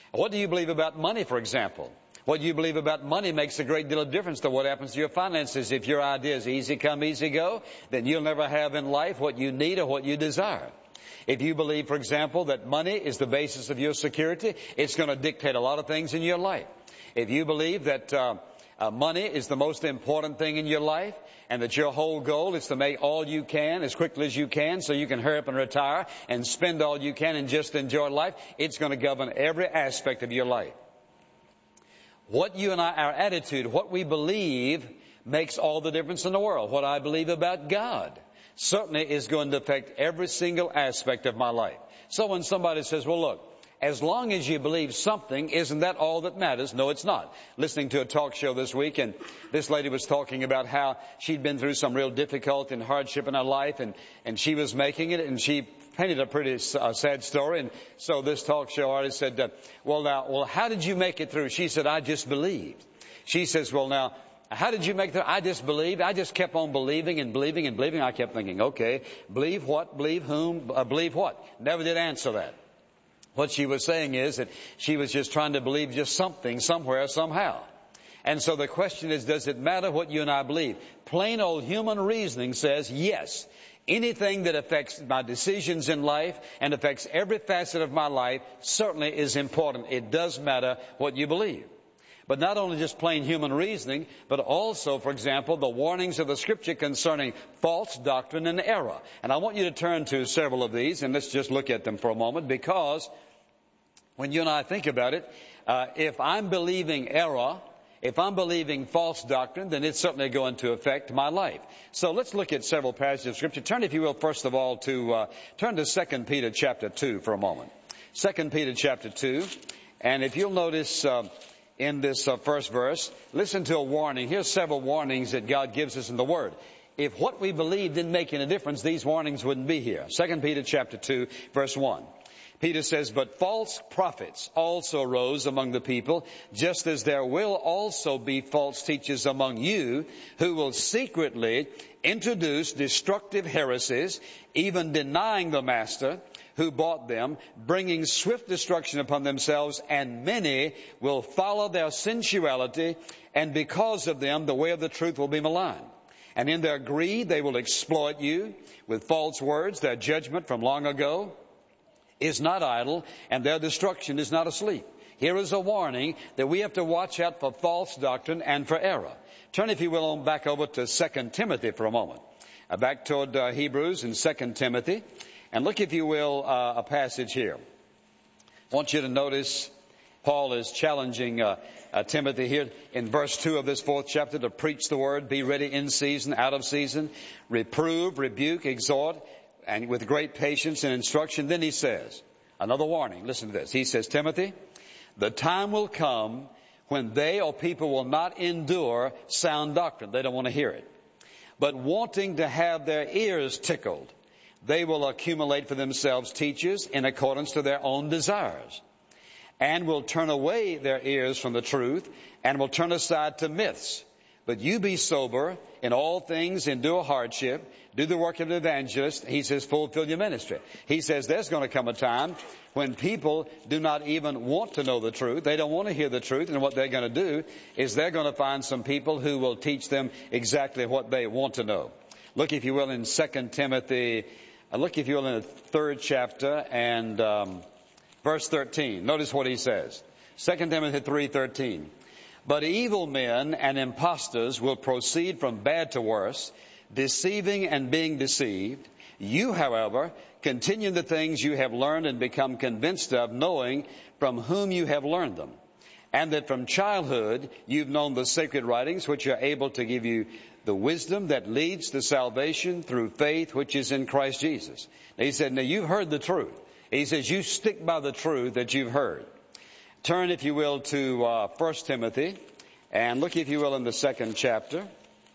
What do you believe about money, for example? What you believe about money makes a great deal of difference to what happens to your finances. If your idea is easy come, easy go, then you'll never have in life what you need or what you desire. If you believe, for example, that money is the basis of your security, it's going to dictate a lot of things in your life. If you believe that money is the most important thing in your life, and that your whole goal is to make all you can as quickly as you can so you can hurry up and retire and spend all you can and just enjoy life, it's going to govern every aspect of your life. What you and our attitude, what we believe, makes all the difference in the world. What I believe about God certainly is going to affect every single aspect of my life. So when somebody says, well, look, as long as you believe something, isn't that all that matters? No, it's not. Listening to a talk show this week, and this lady was talking about how she'd been through some real difficulty and hardship in her life, and she was making it, and she painted a pretty sad story. And so this talk show artist said, well, how did you make it through? She said, I just believed. She says, well, now, how did you make it through? I just believed. I just kept on believing and believing and believing. I kept thinking, okay, believe what, believe whom, believe what? Never did answer that. What she was saying is that she was just trying to believe just something, somewhere, somehow. And so the question is, does it matter what you and I believe? Plain old human reasoning says yes. Anything that affects my decisions in life and affects every facet of my life certainly is important. It does matter what you believe. But not only just plain human reasoning, but also, for example, the warnings of the Scripture concerning false doctrine and error. And I want you to turn to several of these, and let's just look at them for a moment, because when you and I think about it, if I'm believing error, if I'm believing false doctrine, then it's certainly going to affect my life. So let's look at several passages of Scripture. Turn, if you will, first of all, turn to 2 Peter chapter 2 for a moment. 2 Peter chapter 2. And if you'll notice in this first verse, listen to a warning. Here's several warnings that God gives us in the Word. If what we believe didn't make any difference, these warnings wouldn't be here. 2 Peter chapter 2, verse 1. Peter says, but false prophets also arose among the people, just as there will also be false teachers among you, who will secretly introduce destructive heresies, even denying the master who bought them, bringing swift destruction upon themselves, and many will follow their sensuality, and because of them the way of the truth will be maligned. And in their greed they will exploit you with false words. Their judgment from long ago is not idle, and their destruction is not asleep. Here is a warning that we have to watch out for false doctrine and for error. Turn, if you will, back over to 2 Timothy for a moment. Back toward Hebrews and 2 Timothy. And look, if you will, a passage here. I want you to notice Paul is challenging Timothy here in verse 2 of this 4th chapter to preach the word, be ready in season, out of season, reprove, rebuke, exhort, and with great patience and instruction. Then he says, another warning, listen to this. He says, Timothy, the time will come when they or people will not endure sound doctrine. They don't want to hear it. But wanting to have their ears tickled, they will accumulate for themselves teachers in accordance to their own desires, and will turn away their ears from the truth, and will turn aside to myths. But you be sober, in all things endure hardship, do the work of an evangelist. He says, fulfill your ministry. He says there's going to come a time when people do not even want to know the truth. They don't want to hear the truth. And what they're going to do is they're going to find some people who will teach them exactly what they want to know. Look, if you will, in 2 Timothy, look, if you will, in the 3rd chapter and verse 13. Notice what he says. 2 Timothy 3:13. But evil men and impostors will proceed from bad to worse, deceiving and being deceived. You, however, continue in the things you have learned and become convinced of, knowing from whom you have learned them, and that from childhood you've known the sacred writings, which are able to give you the wisdom that leads to salvation through faith which is in Christ Jesus. Now, he said, now you've heard the truth. He says, you stick by the truth that you've heard. Turn, if you will, to 1 Timothy, and look, if you will, in the 2nd chapter,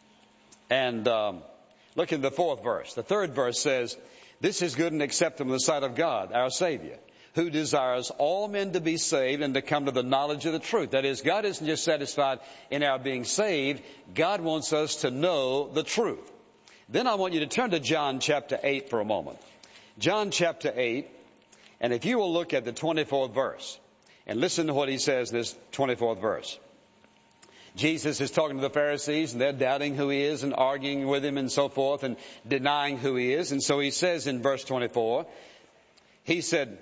and look in the 4th verse. The 3rd verse says, this is good and acceptable in the sight of God, our Savior, who desires all men to be saved and to come to the knowledge of the truth. That is, God isn't just satisfied in our being saved. God wants us to know the truth. Then I want you to turn to John chapter 8 for a moment. John chapter 8, and if you will look at the 24th verse. And listen to what he says in this 24th verse. Jesus is talking to the Pharisees, and they're doubting who he is and arguing with him and so forth and denying who he is. And so he says in verse 24, he said,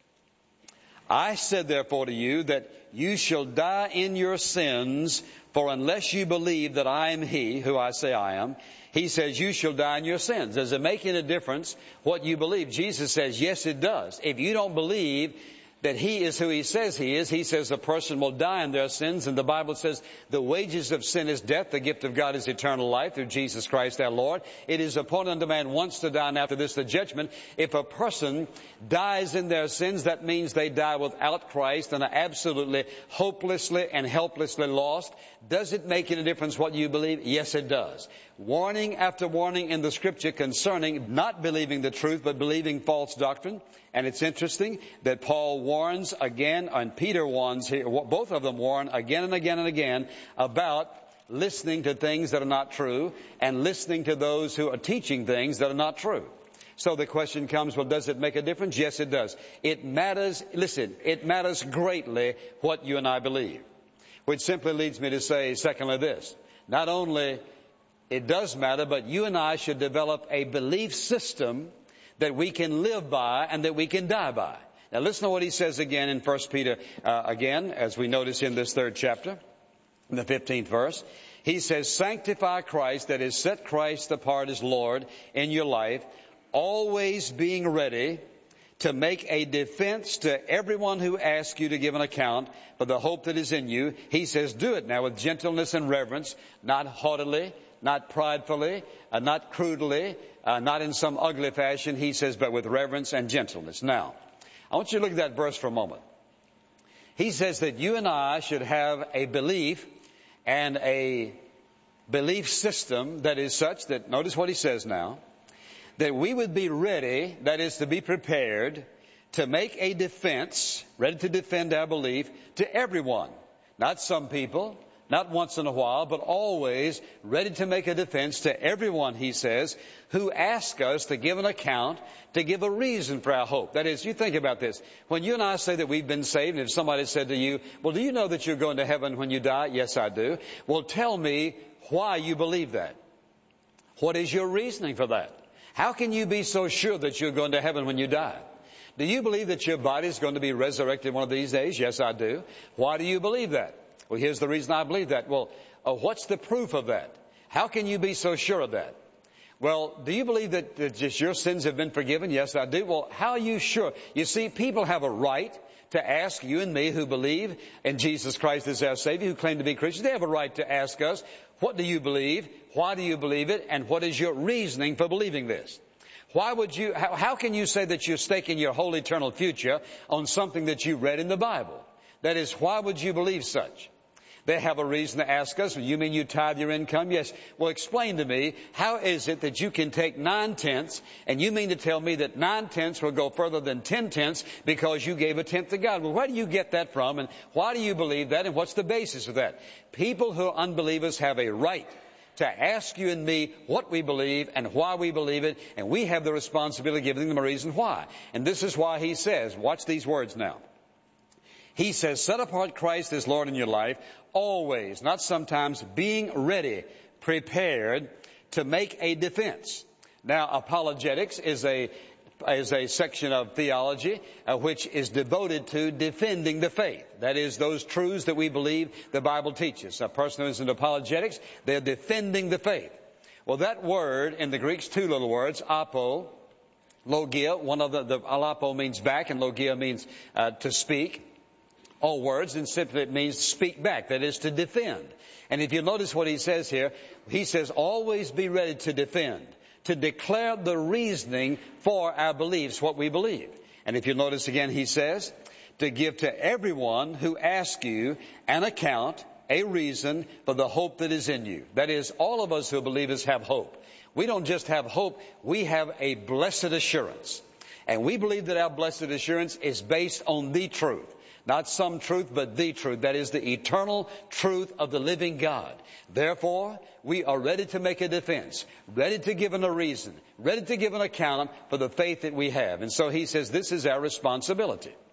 I said therefore to you that you shall die in your sins, for unless you believe that I am he who I say I am, he says you shall die in your sins. Does it make any difference what you believe? Jesus says, yes, it does. If you don't believe that he is who he says he says a person will die in their sins. And the Bible says the wages of sin is death. The gift of God is eternal life through Jesus Christ our Lord. It is appointed unto man once to die, and after this the judgment. If a person dies in their sins, that means they die without Christ and are absolutely hopelessly and helplessly lost. Does it make any difference what you believe? Yes, it does. Warning after warning in the Scripture concerning not believing the truth but believing false doctrine. And it's interesting that Paul warns again, and Peter warns here, both of them warn again and again and again about listening to things that are not true and listening to those who are teaching things that are not true. So the question comes, well, does it make a difference? Yes, it does. It matters, listen, it matters greatly what you and I believe. Which simply leads me to say, secondly, this. Not only it does matter, but you and I should develop a belief system that we can live by and that we can die by. Now listen to what he says again in 1 Peter, again, as we notice in this 3rd chapter, in the 15th verse. He says, sanctify Christ, that is, set Christ apart as Lord in your life, always being ready to make a defense to everyone who asks you to give an account for the hope that is in you. He says, do it now with gentleness and reverence, not haughtily, not pridefully, not crudely, not in some ugly fashion. He says, but with reverence and gentleness. Now, I want you to look at that verse for a moment. He says that you and I should have a belief and a belief system that is such that, notice what he says now, that we would be ready, that is to be prepared, to make a defense, ready to defend our belief to everyone. Not some people, not once in a while, but always ready to make a defense to everyone, he says, who ask us to give an account, to give a reason for our hope. That is, you think about this. When you and I say that we've been saved, and if somebody said to you, well, do you know that you're going to heaven when you die? Yes, I do. Well, tell me why you believe that. What is your reasoning for that? How can you be so sure that you're going to heaven when you die? Do you believe that your body is going to be resurrected one of these days? Yes, I do. Why do you believe that? Well, here's the reason I believe that. Well, what's the proof of that? How can you be so sure of that? Well, do you believe that just your sins have been forgiven? Yes, I do. Well, how are you sure? You see, people have a right to ask you and me who believe in Jesus Christ as our Savior, who claim to be Christians. They have a right to ask us, what do you believe? Why do you believe it? And what is your reasoning for believing this? Why would you, how can you say that you're staking your whole eternal future on something that you read in the Bible? That is, why would you believe such? They have a reason to ask us, you mean you tithe your income? Yes. Well, explain to me, how is it that you can take 9/10 and you mean to tell me that 9/10 will go further than 10/10 because you gave a tenth to God? Well, where do you get that from, and why do you believe that, and what's the basis of that? People who are unbelievers have a right to ask you and me what we believe and why we believe it, and we have the responsibility of giving them a reason why. And this is why he says, watch these words now. He says, set apart Christ as Lord in your life, always, not sometimes, being ready, prepared to make a defense. Now, apologetics is a section of theology which is devoted to defending the faith. That is, those truths that we believe the Bible teaches. A person who is in apologetics, they're defending the faith. Well, that word in the Greek's two little words, apo, logia. One of the alapo means back, and logia means to speak. All words, and simply it means speak back, that is to defend. And if you notice what he says here, he says always be ready to defend, to declare the reasoning for our beliefs, what we believe. And if you notice again, he says to give to everyone who asks you an account, a reason for the hope that is in you. That is, all of us who believe us have hope. We don't just have hope, we have a blessed assurance. And we believe that our blessed assurance is based on the truth. Not some truth, but the truth. That is the eternal truth of the living God. Therefore, we are ready to make a defense, ready to give a reason, ready to give an account for the faith that we have. And so he says this is our responsibility.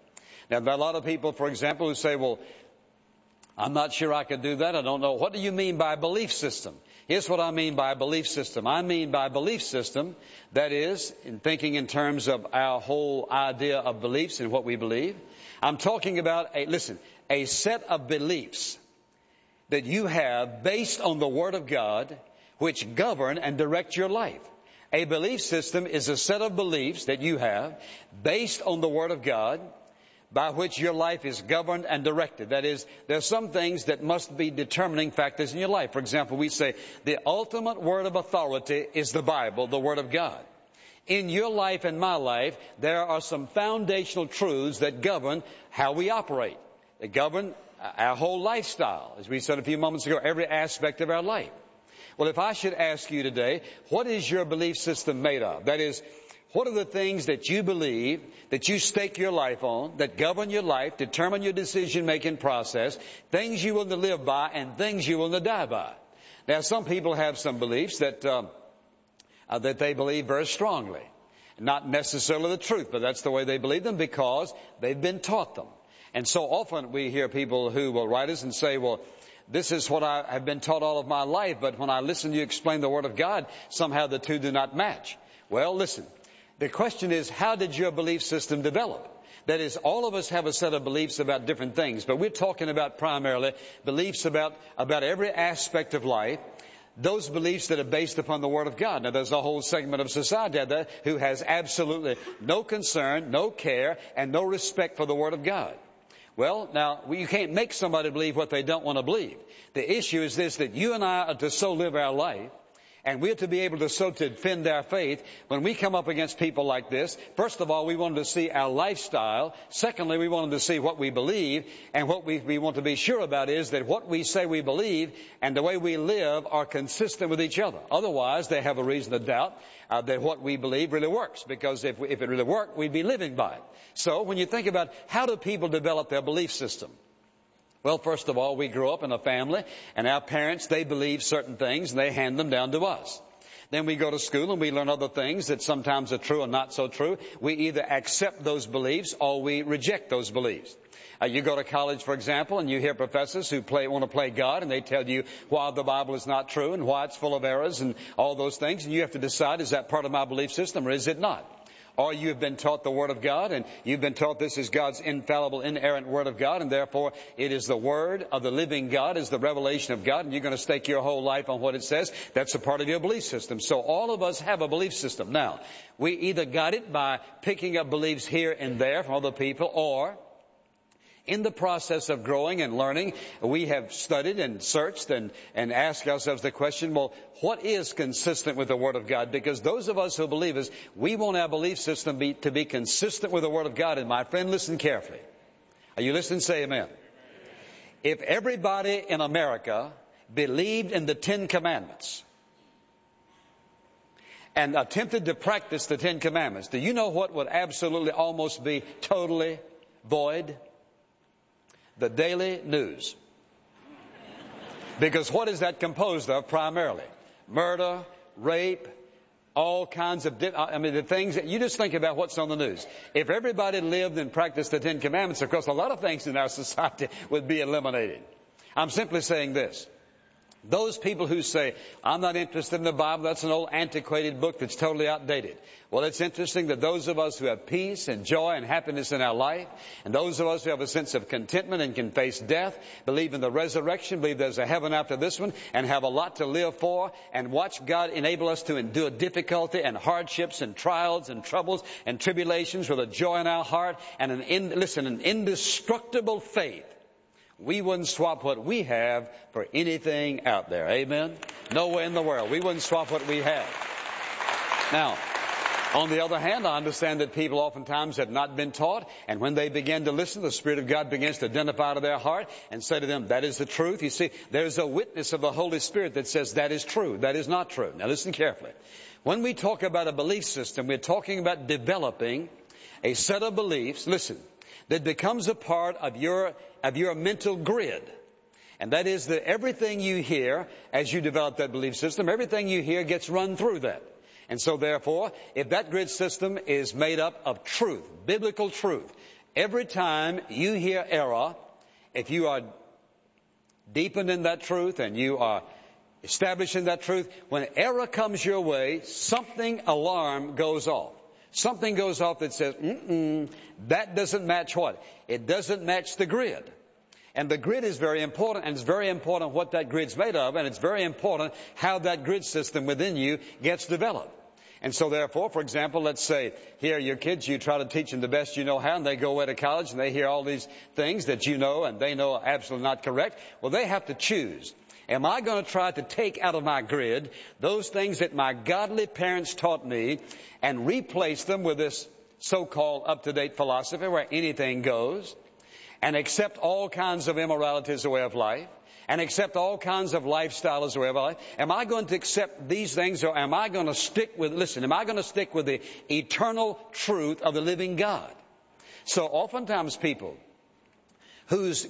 Now, there are a lot of people, for example, who say, well, I'm not sure I could do that. I don't know. What do you mean by belief system? Here's what I mean by a belief system. I mean by belief system, that is, in thinking in terms of our whole idea of beliefs and what we believe. I'm talking about a set of beliefs that you have based on the Word of God, which govern and direct your life. A belief system is a set of beliefs that you have based on the Word of God, by which your life is governed and directed. That is, there are some things that must be determining factors in your life. For example, we say the ultimate word of authority is the Bible, the Word of God. In your life and my life, there are some foundational truths that govern how we operate. They govern our whole lifestyle, as we said a few moments ago, every aspect of our life. Well, if I should ask you today, what is your belief system made of? That is, what are the things that you believe, that you stake your life on, that govern your life, determine your decision-making process, things you will live by and things you will die by? Now, some people have some beliefs that they believe very strongly. Not necessarily the truth, but that's the way they believe them because they've been taught them. And so often we hear people who will write us and say, well, this is what I have been taught all of my life, but when I listen to you explain the Word of God, somehow the two do not match. Well, listen. The question is, how did your belief system develop? That is, all of us have a set of beliefs about different things, but we're talking about primarily beliefs about every aspect of life, those beliefs that are based upon the Word of God. Now, there's a whole segment of society out there who has absolutely no concern, no care, and no respect for the Word of God. Well, now, you can't make somebody believe what they don't want to believe. The issue is this, that you and I are to so live our life, and we're to be able to so to defend our faith. When we come up against people like this, first of all, we want to see our lifestyle. Secondly, we want them to see what we believe. And what we want to be sure about is that what we say we believe and the way we live are consistent with each other. Otherwise, they have a reason to doubt that what we believe really works. Because if it really worked, we'd be living by it. So when you think about how do people develop their belief system? Well, first of all, we grew up in a family, and our parents, they believe certain things, and they hand them down to us. Then we go to school, and we learn other things that sometimes are true and not so true. We either accept those beliefs, or we reject those beliefs. You go to college, for example, and you hear professors who want to play God, and they tell you why the Bible is not true, and why it's full of errors, and all those things, and you have to decide, is that part of my belief system, or is it not? Or you've been taught the Word of God, and you've been taught this is God's infallible, inerrant Word of God, and therefore it is the Word of the living God, is the revelation of God, and you're going to stake your whole life on what it says. That's a part of your belief system. So all of us have a belief system. Now, we either got it by picking up beliefs here and there from other people, or in the process of growing and learning, we have studied and searched and asked ourselves the question, well, what is consistent with the Word of God? Because those of us who are believers, we want our belief system to be consistent with the Word of God. And my friend, listen carefully. Are you listening? Say amen. If everybody in America believed in the 10 Commandments and attempted to practice the 10 Commandments, do you know what would absolutely almost be totally void? The daily news. Because what is that composed of primarily? Murder, rape, all kinds of, the things that you just think about what's on the news. If everybody lived and practiced the 10 Commandments, of course, a lot of things in our society would be eliminated. I'm simply saying this. Those people who say, I'm not interested in the Bible, that's an old antiquated book that's totally outdated. Well, it's interesting that those of us who have peace and joy and happiness in our life, and those of us who have a sense of contentment and can face death, believe in the resurrection, believe there's a heaven after this one, and have a lot to live for, and watch God enable us to endure difficulty and hardships and trials and troubles and tribulations with a joy in our heart and an indestructible faith. We wouldn't swap what we have for anything out there. Amen? Nowhere in the world. We wouldn't swap what we have. Now, on the other hand, I understand that people oftentimes have not been taught, and when they begin to listen, the Spirit of God begins to identify to their heart and say to them, that is the truth. You see, there's a witness of the Holy Spirit that says that is true, that is not true. Now listen carefully. When we talk about a belief system, we're talking about developing a set of beliefs, listen, that becomes a part of your mental grid. And that is that everything you hear as you develop that belief system, everything you hear gets run through that. And so therefore, if that grid system is made up of truth, biblical truth, Every time you hear error, if you are deepened in that truth and you are established in that truth, when error comes your way, alarm goes off. Something goes off that says, that doesn't match what? It doesn't match the grid. And the grid is very important, and it's very important what that grid's made of, and it's very important how that grid system within you gets developed. And so therefore, for example, let's say here your kids, you try to teach them the best you know how, and they go away to college and they hear all these things that you know and they know are absolutely not correct. Well, they have to choose. Am I going to try to take out of my grid those things that my godly parents taught me and replace them with this so-called up-to-date philosophy where anything goes, and accept all kinds of immorality as a way of life, and accept all kinds of lifestyle as a way of life? Am I going to accept these things, or am I going to stick with the eternal truth of the living God? So oftentimes people whose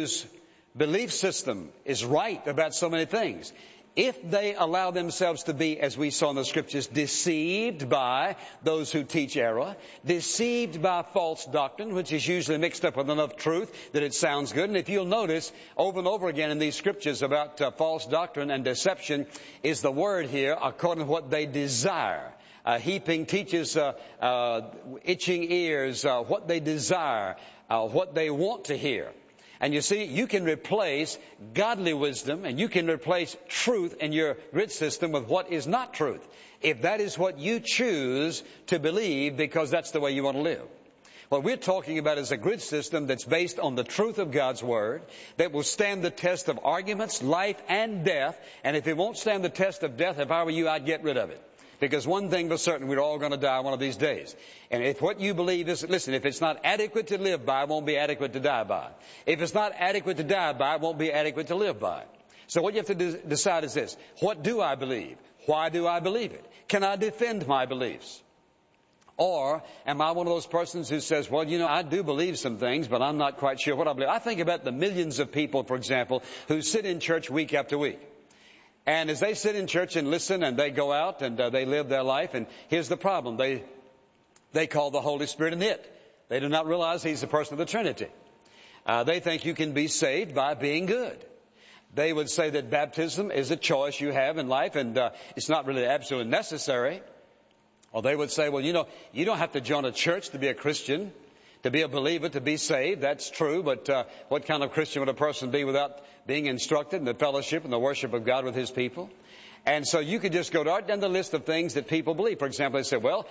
belief system is right about so many things, if they allow themselves to be, as we saw in the scriptures, deceived by those who teach error, deceived by false doctrine, which is usually mixed up with enough truth that it sounds good. And if you'll notice, over and over again in these scriptures about false doctrine and deception is the word here, according to what they desire. Heaping teaches itching ears, what they desire, what they want to hear. And you see, you can replace godly wisdom and you can replace truth in your grid system with what is not truth, if that is what you choose to believe because that's the way you want to live. What we're talking about is a grid system that's based on the truth of God's Word, that will stand the test of arguments, life, and death. And if it won't stand the test of death, if I were you, I'd get rid of it. Because one thing for certain, we're all going to die one of these days. And if what you believe is, listen, if it's not adequate to live by, it won't be adequate to die by. If it's not adequate to die by, it won't be adequate to live by. So what you have to decide is this: what do I believe? Why do I believe it? Can I defend my beliefs? Or am I one of those persons who says, well, you know, I do believe some things, but I'm not quite sure what I believe. I think about the millions of people, for example, who sit in church week after week. And as they sit in church and listen and they go out and they live their life, and here's the problem. They call the Holy Spirit an it. They do not realize He's the person of the Trinity. They think you can be saved by being good. They would say that baptism is a choice you have in life and it's not really absolutely necessary. Or they would say, well, you know, you don't have to join a church to be a Christian, to be a believer, to be saved. That's true, but what kind of Christian would a person be without being instructed in the fellowship and the worship of God with His people? And so you could just go right down the list of things that people believe. For example, they say, well,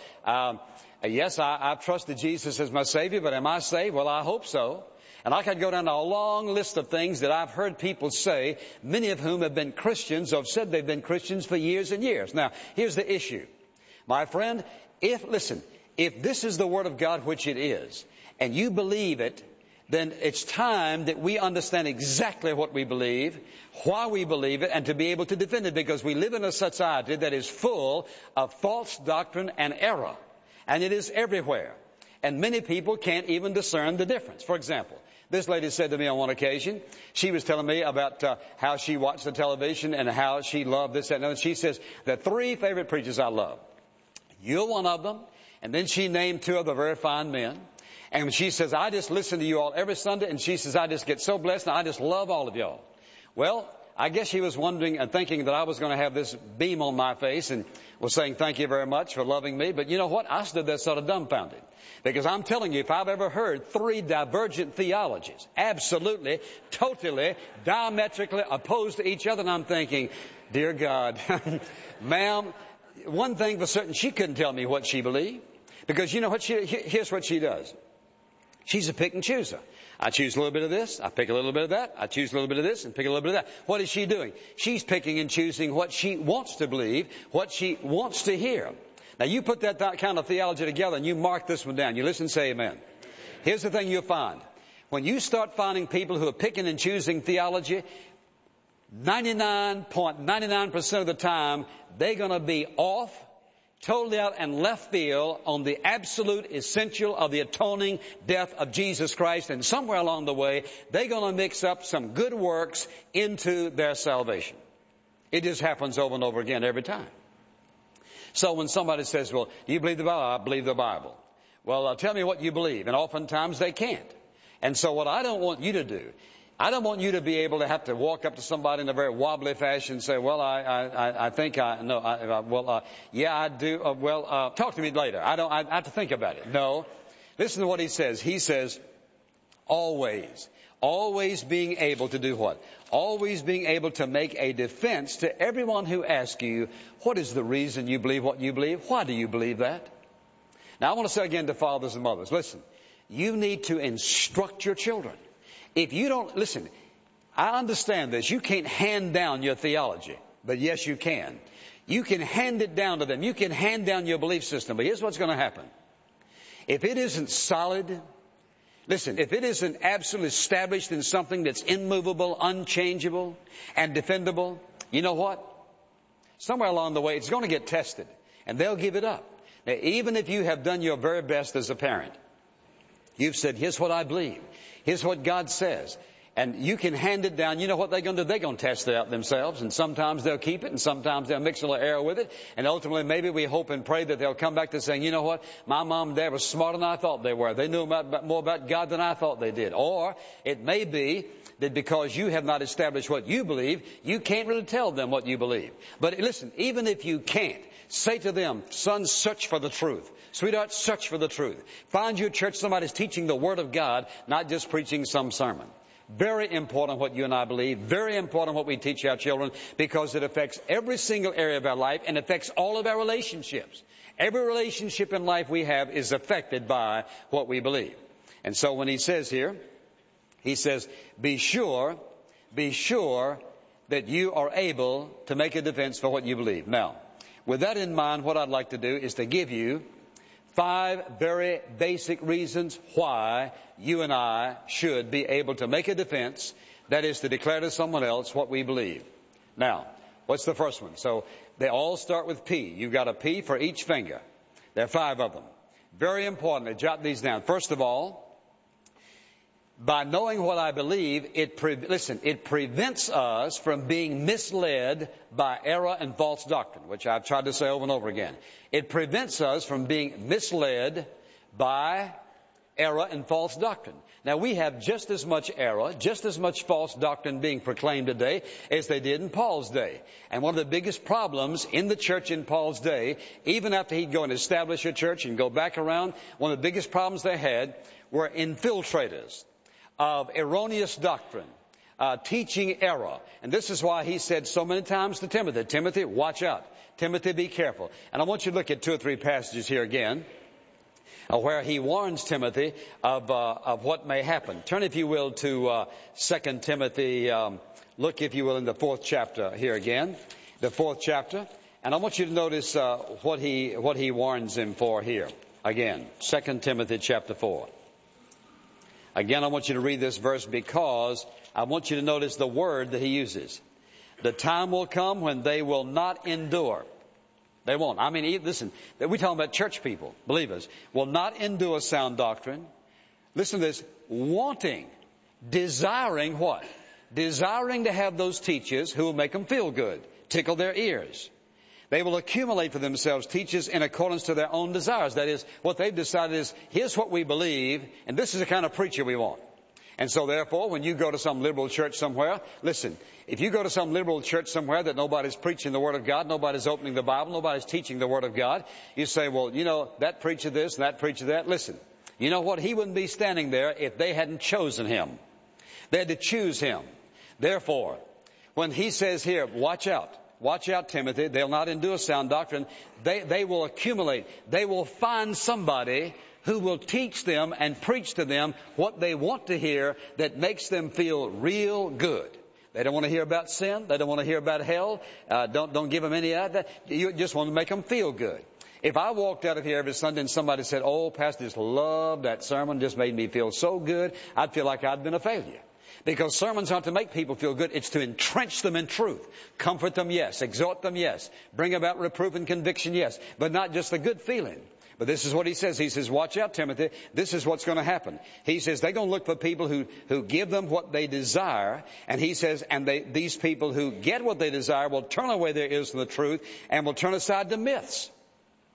yes, I've trusted Jesus as my Savior, but am I saved? Well, I hope so. And I could go down a long list of things that I've heard people say, many of whom have been Christians or have said they've been Christians for years and years. Now, here's the issue. My friend, if this is the Word of God, which it is, and you believe it, then it's time that we understand exactly what we believe, why we believe it, and to be able to defend it, because we live in a society that is full of false doctrine and error. And it is everywhere. And many people can't even discern the difference. For example, this lady said to me on one occasion, she was telling me about how she watched the television and how she loved this, that, and other. She says, the 3 favorite preachers I love. You're one of them. And then she named 2 other very fine men. And she says, I just listen to you all every Sunday. And she says, I just get so blessed and I just love all of y'all. Well, I guess she was wondering and thinking that I was going to have this beam on my face and was saying, thank you very much for loving me. But you know what? I stood there sort of dumbfounded. Because I'm telling you, if I've ever heard 3 divergent theologies, absolutely, totally, diametrically opposed to each other, and I'm thinking, dear God, ma'am, one thing for certain, she couldn't tell me what she believed. Because you know what here's what she does. She's a pick and chooser. I choose a little bit of this, I pick a little bit of that, I choose a little bit of this and pick a little bit of that. What is she doing? She's picking and choosing what she wants to believe, what she wants to hear. Now you put that kind of theology together and you mark this one down. You listen and say amen. Here's the thing you'll find. When you start finding people who are picking and choosing theology, 99.99% of the time, they're going to be off, totally out and left field on the absolute essential of the atoning death of Jesus Christ. And somewhere along the way, they're going to mix up some good works into their salvation. It just happens over and over again every time. So when somebody says, well, do you believe the Bible? I believe the Bible. Well, tell me what you believe. And oftentimes they can't. And so what I don't want you to do, I don't want you to be able to have to walk up to somebody in a very wobbly fashion and say, well, I think I know, yeah, I do. Talk to me later. I have to think about it. No. Listen to what he says. He says, always being able to do what? Always being able to make a defense to everyone who asks you, what is the reason you believe what you believe? Why do you believe that? Now, I want to say again to fathers and mothers, listen, you need to instruct your children. If you don't, listen, I understand this. You can't hand down your theology, but yes, you can. You can hand it down to them. You can hand down your belief system, but here's what's going to happen. If it isn't solid, listen, if it isn't absolutely established in something that's immovable, unchangeable, and defendable, you know what? Somewhere along the way, it's going to get tested, and they'll give it up. Now, even if you have done your very best as a parent, you've said, here's what I believe. Here's what God says. And you can hand it down. You know what they're going to do? They're going to test it out themselves. And sometimes they'll keep it, and sometimes they'll mix a little error with it. And ultimately, maybe we hope and pray that they'll come back to saying, you know what? My mom and dad were smarter than I thought they were. They knew more about God than I thought they did. Or it may be that because you have not established what you believe, you can't really tell them what you believe. But listen, even if you can't, say to them, son, search for the truth. Sweetheart, search for the truth. Find your church somebody's teaching the Word of God, not just preaching some sermon. Very important what you and I believe. Very important what we teach our children, because it affects every single area of our life and affects all of our relationships. Every relationship in life we have is affected by what we believe. And so when he says here, he says, be sure that you are able to make a defense for what you believe. Now, with that in mind, what I'd like to do is to give you 5 very basic reasons why you and I should be able to make a defense, that is to declare to someone else what we believe. Now, what's the first one? So they all start with P. You've got a P for each finger. There are 5 of them. Very important. Jot these down. First of all, by knowing what I believe, it prevents us from being misled by error and false doctrine, which I've tried to say over and over again. It prevents us from being misled by error and false doctrine. Now, we have just as much error, just as much false doctrine being proclaimed today as they did in Paul's day. And one of the biggest problems in the church in Paul's day, even after he'd go and establish a church and go back around, one of the biggest problems they had were infiltrators of erroneous doctrine, teaching error. And this is why he said so many times to Timothy, Timothy, watch out. Timothy, be careful. And I want you to look at 2 or 3 passages here again, where he warns Timothy of what may happen. Turn, if you will, to 2 Timothy. Look, if you will, in the 4th chapter here again, the 4th chapter. And I want you to notice what he warns him for here. Again, 2 Timothy chapter 4. Again, I want you to read this verse because I want you to notice the word that he uses. The time will come when they will not endure. They won't. I mean, listen, we're talking about church people, believers, will not endure sound doctrine. Listen to this. Wanting, desiring what? Desiring to have those teachers who will make them feel good, tickle their ears. They will accumulate for themselves teachers in accordance to their own desires. That is, what they've decided is, here's what we believe, and this is the kind of preacher we want. And so therefore, when you go to some liberal church somewhere, listen, if you go to some liberal church somewhere that nobody's preaching the Word of God, nobody's opening the Bible, nobody's teaching the Word of God, you say, well, you know, that preacher this and that preacher that. Listen, you know what? He wouldn't be standing there if they hadn't chosen him. They had to choose him. Therefore, when he says here, watch out, Timothy, they'll not endure sound doctrine. They will accumulate. They will find somebody who will teach them and preach to them what they want to hear that makes them feel real good. They don't want to hear about sin. They don't want to hear about hell. Don't give them any of that. You just want to make them feel good. If I walked out of here every Sunday and somebody said, oh, Pastor, just loved that sermon, just made me feel so good, I'd feel like I'd been a failure. Because sermons aren't to make people feel good. It's to entrench them in truth. Comfort them, yes. Exhort them, yes. Bring about reproof and conviction, yes. But not just a good feeling. But this is what he says. He says, watch out, Timothy. This is what's going to happen. He says they're going to look for people who give them what they desire. And he says, and these people who get what they desire will turn away their ears from the truth and will turn aside to myths.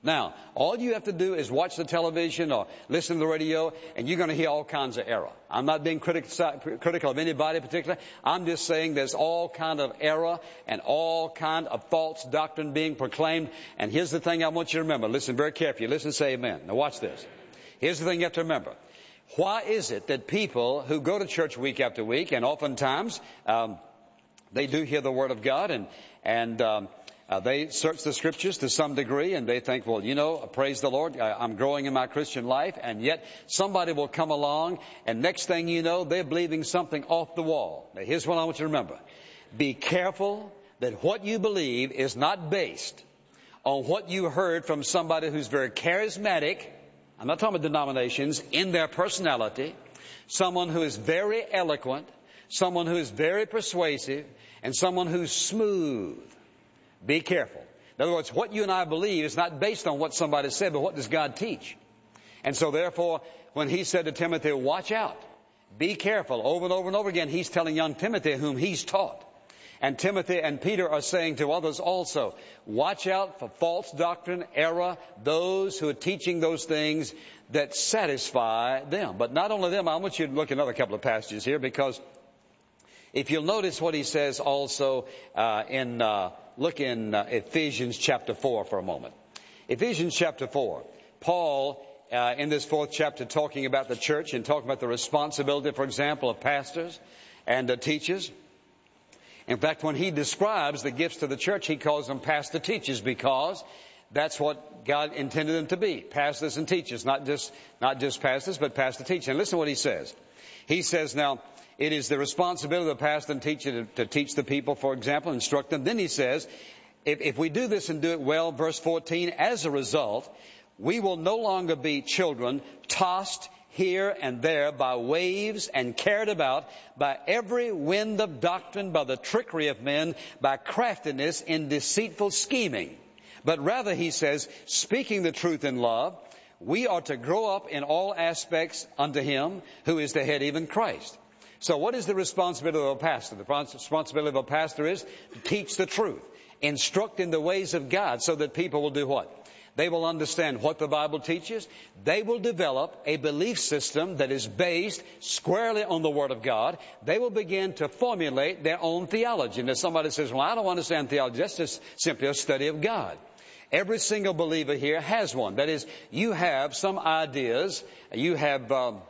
Now, all you have to do is watch the television or listen to the radio, and you're going to hear all kinds of error. I'm not being critical of anybody in particular. I'm just saying there's all kind of error and all kind of false doctrine being proclaimed. And here's the thing I want you to remember. Listen very carefully. Listen and say amen. Now watch this. Here's the thing you have to remember. Why is it that people who go to church week after week, and oftentimes they do hear the Word of God, and they search the Scriptures to some degree, and they think, well, you know, praise the Lord, I'm growing in my Christian life, and yet somebody will come along, and next thing you know, they're believing something off the wall. Now, here's what I want you to remember. Be careful that what you believe is not based on what you heard from somebody who's very charismatic. I'm not talking about denominations, in their personality, someone who is very eloquent, someone who is very persuasive, and someone who's smooth. Be careful. In other words, what you and I believe is not based on what somebody said, but what does God teach? And so therefore, when he said to Timothy, watch out, be careful, over and over and over again, he's telling young Timothy whom he's taught. And Timothy and Peter are saying to others also, watch out for false doctrine, error, those who are teaching those things that satisfy them. But not only them, I want you to look at another couple of passages here, because if you'll notice what he says also look in Ephesians chapter 4 for a moment. Ephesians chapter 4. Paul, in this 4th chapter, talking about the church and talking about the responsibility, for example, of pastors and teachers. In fact, when he describes the gifts to the church, he calls them pastor teachers, because that's what God intended them to be. Pastors and teachers, not just pastors, but pastor teachers. And listen to what he says. He says, now, it is the responsibility of the pastor and teacher to teach the people, for example, instruct them. Then he says, if we do this and do it well, verse 14, as a result, we will no longer be children tossed here and there by waves and carried about by every wind of doctrine, by the trickery of men, by craftiness in deceitful scheming. But rather, he says, speaking the truth in love, we are to grow up in all aspects unto him who is the head, even Christ. So what is the responsibility of a pastor? The responsibility of a pastor is to teach the truth, instruct in the ways of God, so that people will do what? They will understand what the Bible teaches. They will develop a belief system that is based squarely on the Word of God. They will begin to formulate their own theology. And if somebody says, well, I don't understand theology, that's just simply a study of God. Every single believer here has one. That is, you have some ideas, you have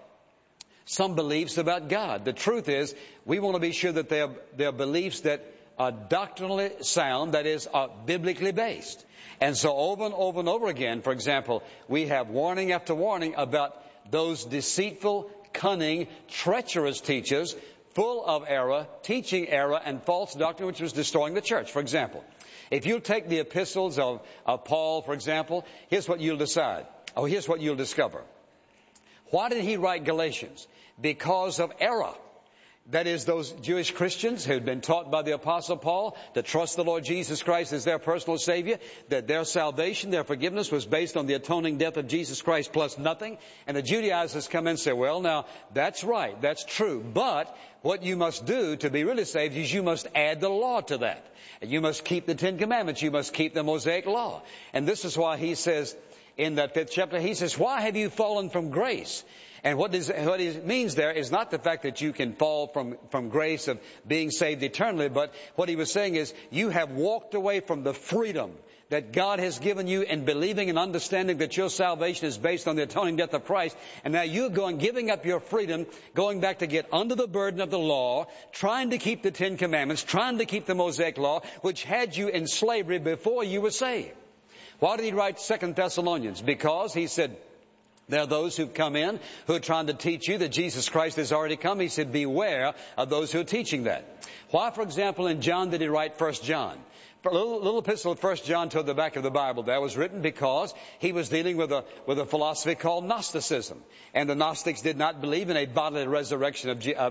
some beliefs about God. The truth is, we want to be sure that they are beliefs that are doctrinally sound, that is, are biblically based. And so over and over and over again, for example, we have warning after warning about those deceitful, cunning, treacherous teachers, full of error, teaching error and false doctrine, which was destroying the church. For example, if you take the epistles of Paul, for example, here's what you'll decide. Here's what you'll discover. Why did he write Galatians? Because of error. That is, those Jewish Christians who had been taught by the Apostle Paul to trust the Lord Jesus Christ as their personal Savior, that their salvation, their forgiveness was based on the atoning death of Jesus Christ plus nothing. And the Judaizers come in and say, well, now, that's right, that's true. But what you must do to be really saved is you must add the law to that. And you must keep the 10 Commandments. You must keep the Mosaic law. And this is why he says in that 5th chapter, he says, why have you fallen from grace? And what he means there is not the fact that you can fall from grace of being saved eternally, but what he was saying is you have walked away from the freedom that God has given you in believing and understanding that your salvation is based on the atoning death of Christ. And now you're giving up your freedom, going back to get under the burden of the law, trying to keep the 10 Commandments, trying to keep the Mosaic law, which had you in slavery before you were saved. Why did he write 2 Thessalonians? Because he said, there are those who've come in who are trying to teach you that Jesus Christ has already come. He said, beware of those who are teaching that. Why, for example, in John did he write 1 John? A little epistle of 1 John toward the back of the Bible there was written because he was dealing with a philosophy called Gnosticism. And the Gnostics did not believe in a bodily resurrection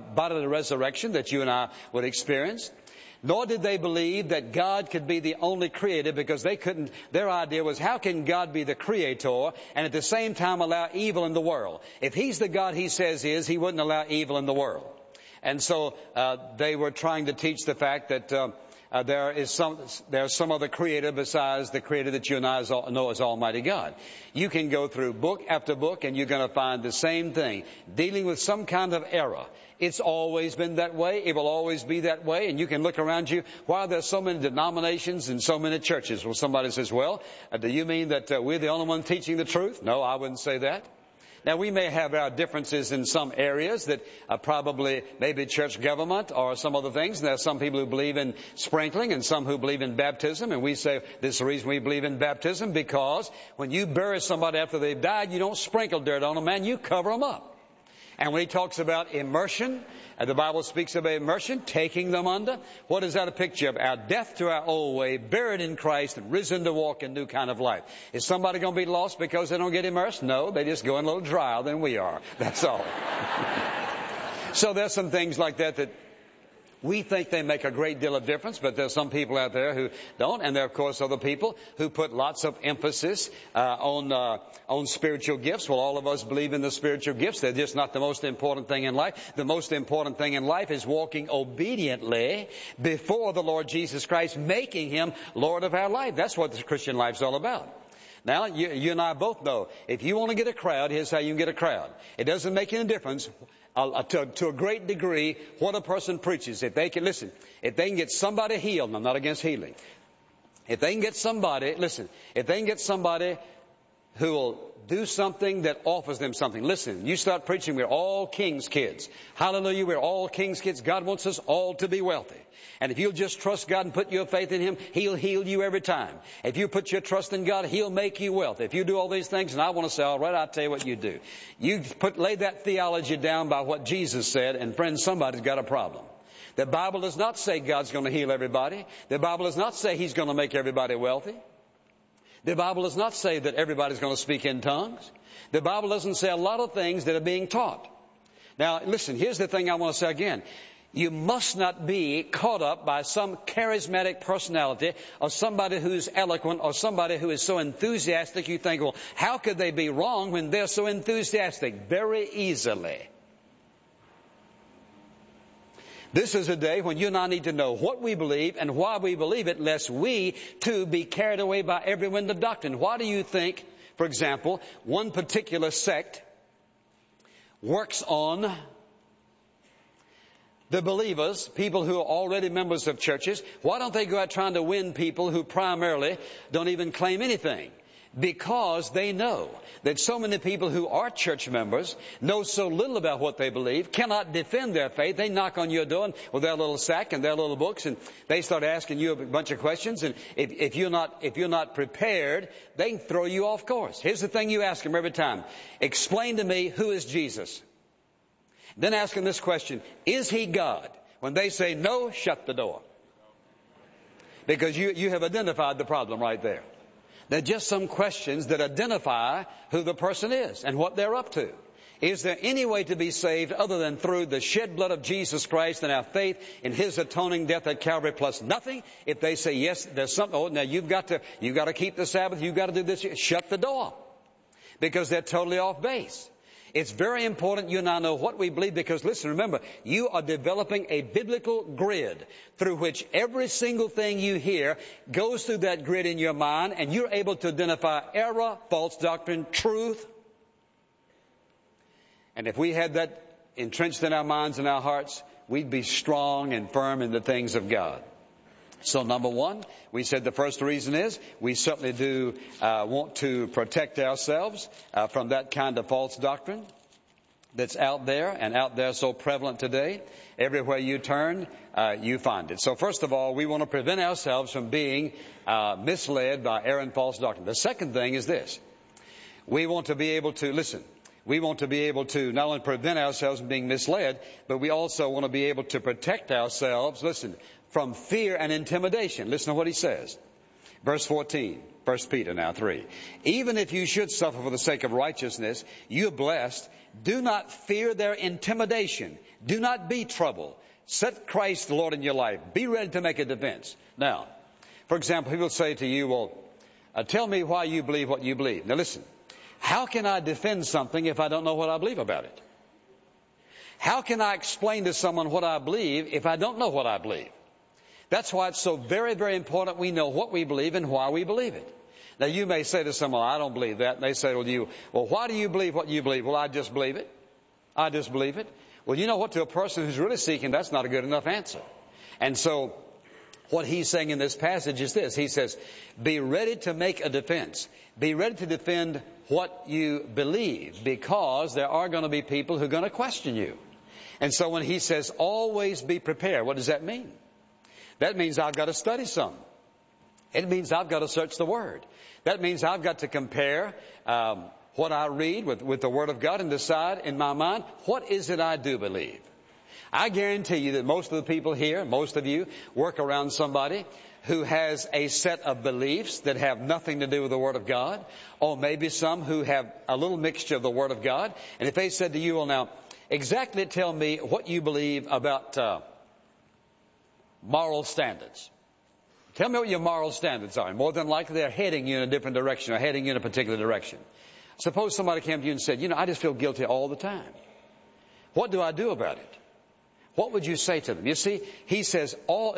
that you and I would experience. Nor did they believe that God could be the only creator, because their idea was, how can God be the creator and at the same time allow evil in the world? If he's the God he says he is, he wouldn't allow evil in the world. And so they were trying to teach the fact that there's some other creator besides the creator that you and I know as Almighty God. You can go through book after book and you're going to find the same thing, dealing with some kind of error. It's always been that way. It will always be that way. And you can look around you. Why are there so many denominations and so many churches? Well, somebody says, well, do you mean that we're the only one teaching the truth? No, I wouldn't say that. Now, we may have our differences in some areas that probably maybe church government or some other things. There are some people who believe in sprinkling and some who believe in baptism. And we say this is the reason we believe in baptism, because when you bury somebody after they've died, you don't sprinkle dirt on them, man. You cover them up. And when he talks about immersion, and the Bible speaks of immersion, taking them under, what is that a picture of? Our death to our old way, buried in Christ, and risen to walk in new kind of life. Is somebody going to be lost because they don't get immersed? No, they just go in a little drier than we are. That's all. So there's some things like that we think they make a great deal of difference, but there's some people out there who don't, and there are, of course, other people who put lots of emphasis on spiritual gifts. Well, all of us believe in the spiritual gifts. They're just not the most important thing in life. The most important thing in life is walking obediently before the Lord Jesus Christ, making Him Lord of our life. That's what the Christian life's all about. Now, you and I both know, if you want to get a crowd, here's how you can get a crowd. It doesn't make any difference to a great degree what a person preaches. If they can get somebody healed, and I'm not against healing. If they can get somebody who will do something that offers them something. Listen, you start preaching, we're all king's kids. Hallelujah, we're all king's kids. God wants us all to be wealthy. And if you'll just trust God and put your faith in Him, He'll heal you every time. If you put your trust in God, He'll make you wealthy. If you do all these things, and I want to say, all right, I'll tell you what you do. Lay that theology down by what Jesus said, and friends, somebody's got a problem. The Bible does not say God's going to heal everybody. The Bible does not say He's going to make everybody wealthy. The Bible does not say that everybody's going to speak in tongues. The Bible doesn't say a lot of things that are being taught. Now, listen, here's the thing I want to say again. You must not be caught up by some charismatic personality or somebody who's eloquent or somebody who is so enthusiastic you think, well, how could they be wrong when they're so enthusiastic? Very easily. This is a day when you and I need to know what we believe and why we believe it, lest we, too, be carried away by every wind of doctrine. Why do you think, for example, one particular sect works on the believers, people who are already members of churches? Why don't they go out trying to win people who primarily don't even claim anything? Because they know that so many people who are church members know so little about what they believe, cannot defend their faith. They knock on your door with their little sack and their little books, and they start asking you a bunch of questions. And if you're not prepared, they can throw you off course. Here's the thing you ask them every time: explain to me, who is Jesus? Then ask them this question: is He God? When they say no, shut the door, because you have identified the problem right there. They're just some questions that identify who the person is and what they're up to. Is there any way to be saved other than through the shed blood of Jesus Christ and our faith in His atoning death at Calvary plus nothing? If they say yes, there's something. Oh, now you've got to keep the Sabbath. You've got to do this. Shut the door, because they're totally off base. It's very important you and I know what we believe, because listen, remember, you are developing a biblical grid through which every single thing you hear goes through that grid in your mind, and you're able to identify error, false doctrine, truth. And if we had that entrenched in our minds and our hearts, we'd be strong and firm in the things of God. So number one, we said the first reason is we certainly do want to protect ourselves from that kind of false doctrine that's out there so prevalent today. Everywhere you turn, you find it. So first of all, we want to prevent ourselves from being misled by error and false doctrine. The second thing is this: we want to be able to not only prevent ourselves from being misled, but we also want to be able to protect ourselves, from fear and intimidation. Listen to what he says. Verse 14, 1 Peter now 3. Even if you should suffer for the sake of righteousness, you are blessed. Do not fear their intimidation. Do not be troubled. Set Christ the Lord in your life. Be ready to make a defense. Now, for example, people say to you, well, tell me why you believe what you believe. Now listen, how can I defend something if I don't know what I believe about it? How can I explain to someone what I believe if I don't know what I believe? That's why it's so very, very important we know what we believe and why we believe it. Now, you may say to someone, I don't believe that. And they say to you, well, why do you believe what you believe? Well, I just believe it. I just believe it. Well, you know what? To a person who's really seeking, that's not a good enough answer. And so what he's saying in this passage is this. He says, be ready to make a defense. Be ready to defend what you believe, because there are going to be people who are going to question you. And so when he says, always be prepared, what does that mean? That means I've got to study some. It means I've got to search the Word. That means I've got to compare what I read with the Word of God and decide in my mind, what is it I do believe? I guarantee you that most of the people here, most of you, work around somebody who has a set of beliefs that have nothing to do with the Word of God, or maybe some who have a little mixture of the Word of God. And if they said to you, well, now, exactly tell me what you believe about moral standards. Tell me what your moral standards are. And more than likely they're heading you in a different direction or heading you in a particular direction. Suppose somebody came to you and said, I just feel guilty all the time. What do I do about it? What would you say to them? You see, he says,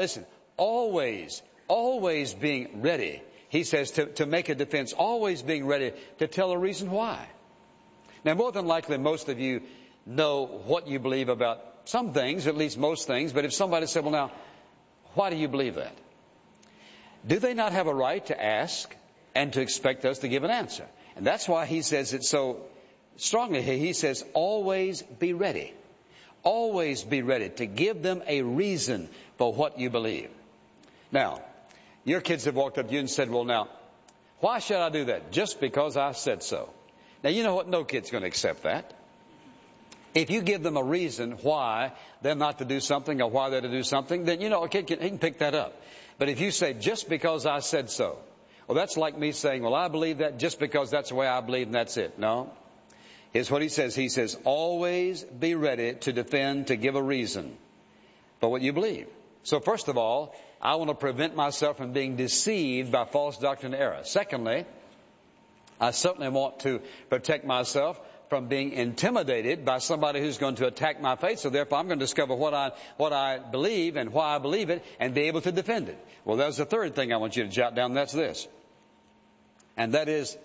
always being ready. He says to make a defense, always being ready to tell a reason why. Now, more than likely, most of you know what you believe about some things, at least most things. But if somebody said, well, now, why do you believe that? Do they not have a right to ask and to expect us to give an answer? And that's why he says it so strongly here. He says, always be ready. Always be ready to give them a reason for what you believe. Now, your kids have walked up to you and said, well, now, why should I do that? Just because I said so. Now, you know what? No kid's going to accept that. If you give them a reason why they're not to do something or why they're to do something, then, a kid can pick that up. But if you say, just because I said so, well, that's like me saying, well, I believe that just because that's the way I believe and that's it. No. Here's what he says. He says, always be ready to defend, to give a reason for what you believe. So first of all, I want to prevent myself from being deceived by false doctrine and error. Secondly, I certainly want to protect myself from being intimidated by somebody who's going to attack my faith. So therefore, I'm going to discover what I believe and why I believe it and be able to defend it. Well, there's the third thing I want you to jot down. That's this. And that is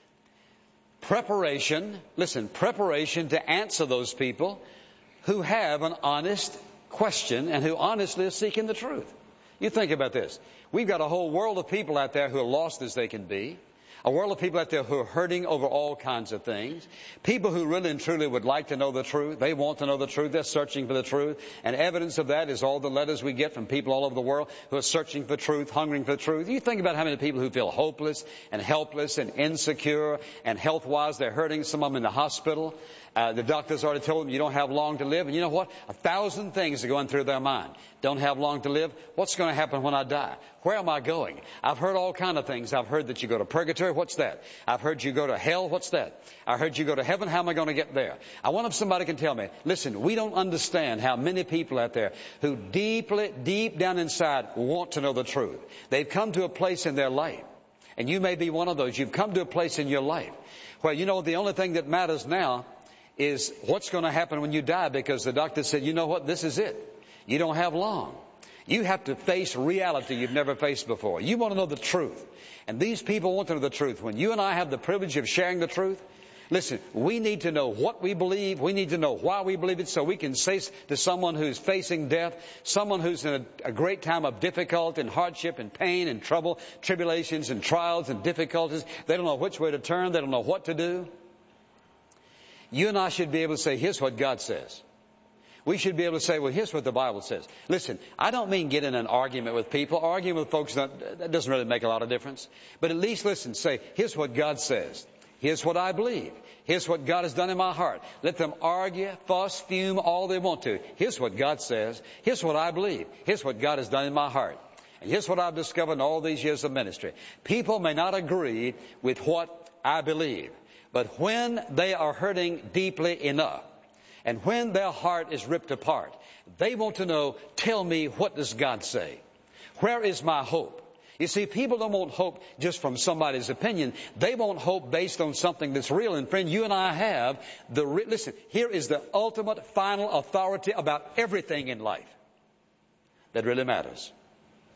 preparation. Listen, preparation to answer those people who have an honest question and who honestly are seeking the truth. You think about this. We've got a whole world of people out there who are lost as they can be. A world of people out there who are hurting over all kinds of things. People who really and truly would like to know the truth. They want to know the truth. They're searching for the truth. And evidence of that is all the letters we get from people all over the world who are searching for truth, hungering for truth. You think about how many people who feel hopeless and helpless and insecure and health-wise they're hurting. Some of them in the hospital. The doctors already told them you don't have long to live. And you know what? 1,000 things are going through their mind. Don't have long to live. What's going to happen when I die? Where am I going? I've heard all kinds of things. I've heard that you go to purgatory. What's that? I've heard you go to hell. What's that? I heard you go to heaven. How am I going to get there? I wonder if somebody can tell me, listen, we don't understand how many people out there who deep down inside want to know the truth. They've come to a place in their life. And you may be one of those. You've come to a place in your life where, the only thing that matters now is what's going to happen when you die, because the doctor said, you know what, this is it. You don't have long. You have to face reality you've never faced before. You want to know the truth. And these people want to know the truth. When you and I have the privilege of sharing the truth, listen, we need to know what we believe. We need to know why we believe it so we can say to someone who's facing death, someone who's in a great time of difficulty and hardship and pain and trouble, tribulations and trials and difficulties. They don't know which way to turn. They don't know what to do. You and I should be able to say, here's what God says. We should be able to say, well, here's what the Bible says. Listen, I don't mean get in an argument with people. Arguing with folks, that doesn't really make a lot of difference. But at least listen, say, here's what God says. Here's what I believe. Here's what God has done in my heart. Let them argue, fuss, fume, all they want to. Here's what God says. Here's what I believe. Here's what God has done in my heart. And here's what I've discovered in all these years of ministry. People may not agree with what I believe. But when they are hurting deeply enough, and when their heart is ripped apart, they want to know, tell me, what does God say? Where is my hope? You see, people don't want hope just from somebody's opinion. They want hope based on something that's real. And friend, you and I have listen, here is the ultimate final authority about everything in life that really matters.